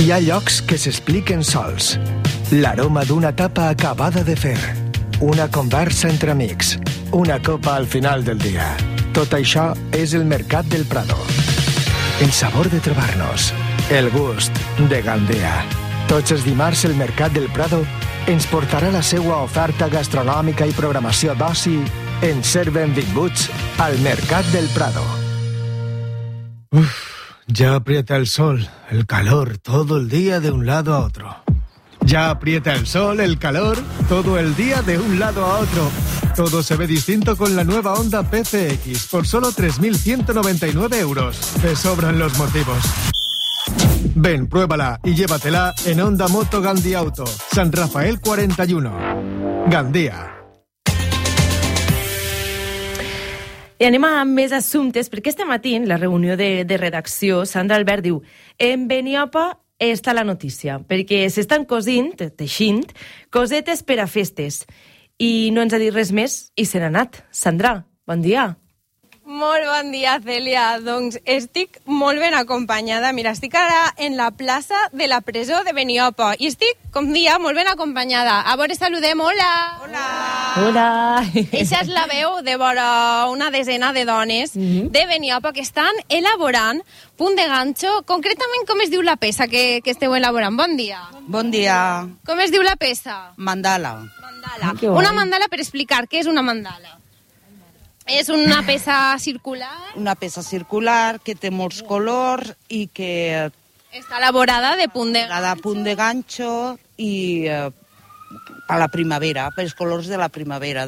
Hi ha llocs que s'expliquen sols. L'aroma d'una tapa acabada de fer. Una conversa entre amics. Una copa al final del dia. Tot això és el Mercat del Prado. El sabor de trobar-nos. El gust de Gandia. Tots els dimarts el Mercat del Prado ens portarà la seva oferta gastronòmica i programació d'oci en ser benvinguts al Mercat del Prado. Ya aprieta el sol, el calor, todo el día de un lado a otro. Ya aprieta el sol, el calor, todo el día de un lado a otro. Todo se ve distinto con la nueva Honda PCX por solo 3.199 euros. Te sobran los motivos. Ven, pruébala y llévatela en Honda Moto Gandia Auto, San Rafael 41. Gandia. I anem a més assumptes, perquè este matí, en la reunió de redacció, Sandra Albert diu: en Beniopa està la notícia, perquè s'estan teixint, cosetes per a festes. I no ens ha dit res més i se n'ha anat. Sandra, bon dia. Molt bon dia, Cèlia. Doncs estic molt ben acompanyada. Mira, estic ara en la plaça de la presó de Beniopa i estic, com dia, molt ben acompanyada. A veure, saludem. Hola! Hola! Hola! Eixa és la veu de vora una desena de dones de Beniopa que estan elaborant punt de ganxo. Concretament, com es diu la peça que esteu elaborant? Bon dia. Bon dia. Com es diu la peça? Mandala. Mandala. Una mandala, per explicar, què és una mandala? És una peça circular. Una peça circular que té molts colors i que està elaborada de punt de ganxo. Punt de ganxo i a la primavera, pels colors de la primavera.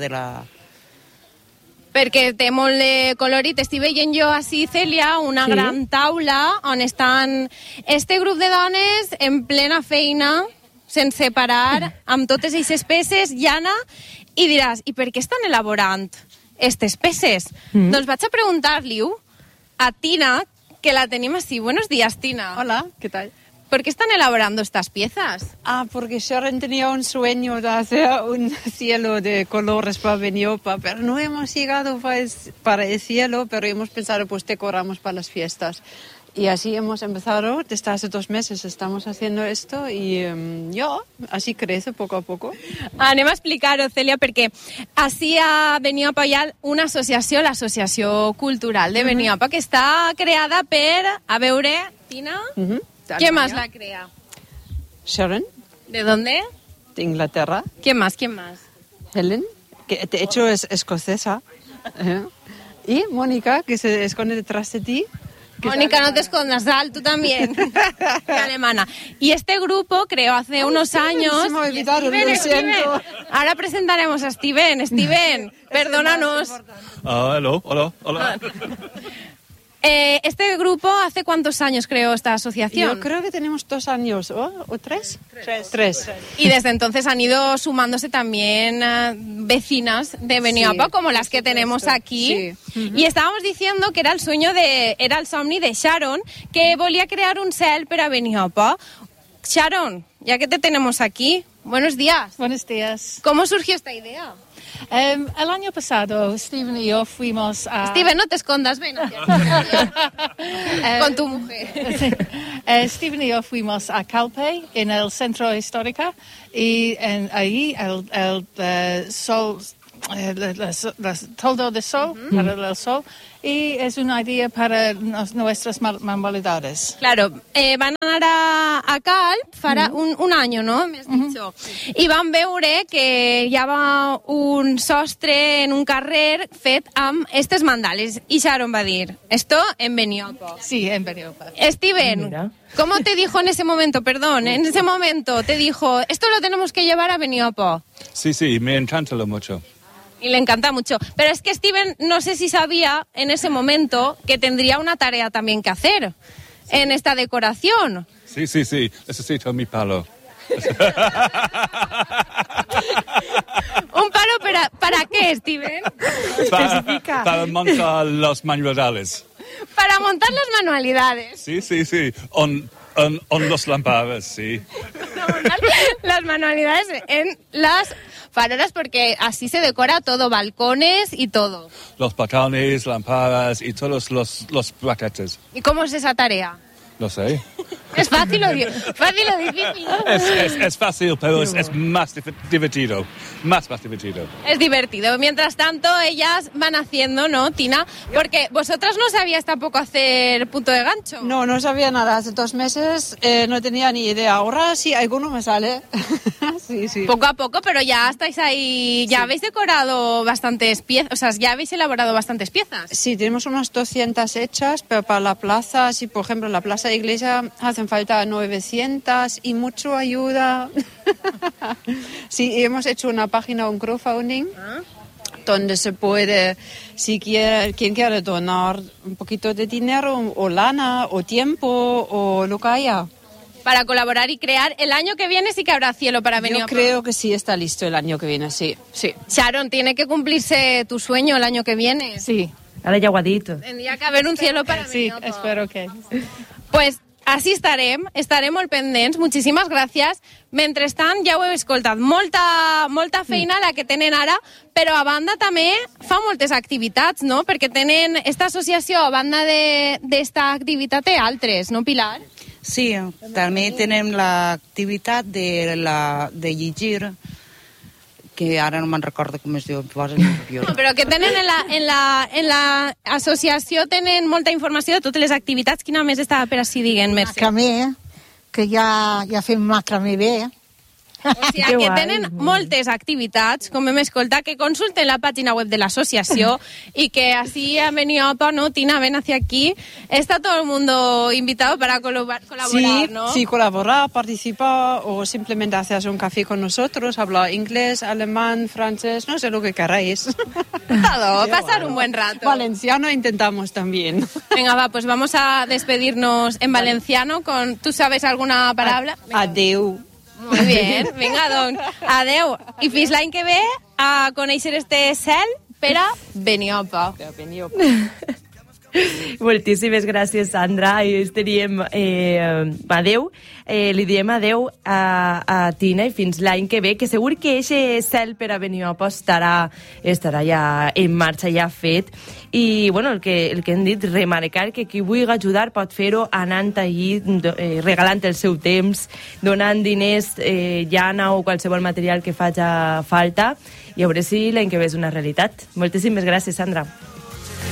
Perquè té molt de colorit. Estic veient jo així, Cèlia, una gran taula on estan este grup de dones en plena feina, sense parar, amb totes aquestes peces, llana, i diràs, i per què estan elaborant estes peces? Doncs vaig a preguntar-li-ho a Tina, que la tenim así. Buenos días, Tina. Hola, ¿qué tal? ¿Por qué están elaborando estas piezas? Porque Sharon tenía un sueño de hacer un cielo de colores para Beniopa, pero no hemos llegado para el cielo, pero hemos pensado, pues decoramos para las fiestas. Y así hemos empezado, desde hace 2 meses estamos haciendo esto y así crece poco a poco. Anem a explicar-ho, Cèlia, perquè així a Beniopa hi ha una associació, l'Associació Cultural de Beniopa, que està creada per, a veure, Tina, ¿quién más la crea? Sharon. ¿De dónde? De Inglaterra. ¿Quién más? Helen, que de hecho es escocesa. Y Mónica, que se esconde detrás de ti. Mónica, no te escondas, Dal, tú también. Alemana. Y este grupo creó hace unos años... Se me ha olvidado, lo siento. Ahora presentaremos a Steven. Steven, perdónanos. Hola. Este grupo, ¿hace cuántos años creó esta asociación? Yo creo que tenemos 2 años, ¿o 3? 3. Y desde entonces han ido sumándose también vecinas de Beniopa, como las que tenemos aquí. Sí. Y estábamos diciendo que era el somni de Sharon, que volía crear un cel para Beniopa. Sharon, ya que te tenemos aquí, buenos días. Buenos días. ¿Cómo surgió esta idea? El año pasado, Steven y yo fuimos a... Steven, no te escondas, ven aquí. Con tu mujer. Sí. Steven y yo fuimos a Calpe, en el centro histórico, y ahí el sol... el toldo de sol, para el sol, y es una idea para nuestras manualidades. Claro, van anar a Calp farà un any, no? M'has dit. I van veure que hi havia un sostre en un carrer fet amb estes mandales. I Sharon va dir, esto en Beniopa. Sí, en Beniopa. Steven, mira. ¿Cómo te dijo en ese momento, te dijo, esto lo tenemos que llevar a Beniopa? Sí, me encanta mucho. Y le encanta mucho. Pero es que Steven, no sé si sabía en ese momento que tendría una tarea también que hacer en esta decoración. Sí, necesito mi palo. ¿Un palo para qué, Steven? Para montar los manualidades. Para montar las manualidades. Sí. On los lampadas, sí. Las manualidades en las farolas, porque así se decora todo, balcones y todo. Los botones, lámparas y todos los braquetes. ¿Y cómo es esa tarea? No sé. ¿Es fácil o difícil? Es fácil, pero es más divertido. Más divertido. Es divertido. Mientras tanto, ellas van haciendo, ¿no, Tina? Porque vosotras no sabíais tampoco hacer punto de gancho. No sabía nada. Hace 2 meses no tenía ni idea. Ahora sí, alguno me sale. Sí. Poco a poco, pero ya estáis ahí. Ya habéis decorado bastantes piezas, o sea, ya habéis elaborado bastantes piezas. Sí, tenemos unas 200 hechas, pero para la plaza, sí, por ejemplo, en la plaza de iglesia hacen falta 900 y mucho ayuda. Sí, hemos hecho una página, un crowdfunding, donde se puede, quien quiere donar un poquito de dinero, o lana, o tiempo, o lo que haya. Para colaborar y crear. El año que viene sí que habrá cielo para venir. Yo creo que sí está listo el año que viene, sí. Sharon, ¿tiene que cumplirse tu sueño el año que viene? Sí. Ara ja ho ha dit. Tendría que haber un cielo para Sí, Beniopa. espero que. Pues així estarem molt pendents. Moltíssimes gràcies. Mentrestant, ja ho heu escoltat, molta feina la que tenen ara, però a banda també fa moltes activitats, no? Perquè tenen esta associació, a banda d'esta activitat, té altres, no, Pilar? Sí, també tenem l'activitat de llegir, que ara no me'n recordo com es diu, em posa nerviosa. No, però que tenen en l'associació tenen molta informació de totes les activitats. Quina més està per així, diguen, Mercè? Macramé, que ja fem macramé bé. O sigui, que tenen moltes activitats, com hem escoltat, que consulten la pàgina web de l'associació y que así a Beniopa, ¿no? Tina, ven hacia aquí. Está todo el mundo invitado para colaborar, ¿no? Sí, colaborar, participar o simplemente hacerse un café con nosotros, hablar inglés, alemán, francés, no sé lo que queráis. Todo, pasar un buen rato. Valenciano intentamos también. Venga, va, pues vamos a despedirnos en valenciano con... ¿Tú sabes alguna palabra? Adeu. Muy bien, vinga, doncs, adeu. I fins l'any que ve a conèixer este cel per a Beniopa. Moltíssimes gràcies, Sandra. I estaríem adeu. Li diem adeu a Tina i fins l'any que ve, que segur que aquest cel per a Beniopa estarà ja en marxa, ja fet. I bueno, el que hem dit, remarcar que qui vulgui ajudar pot fer-ho anant allí, regalant el seu temps, donant diners, llana o qualsevol material que faci falta, i a veure si l'any que ve és una realitat. Moltíssimes gràcies, Sandra.